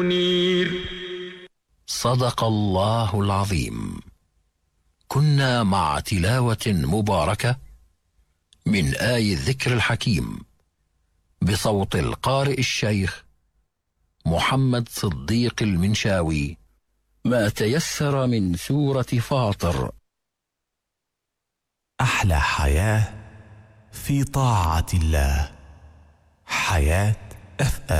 صدق الله العظيم. كنا مع تلاوة مباركة من آي الذكر الحكيم بصوت القارئ الشيخ محمد صديق المنشاوي، ما تيسر من سورة فاطر. أحلى حياة في طاعة الله، حياة FM.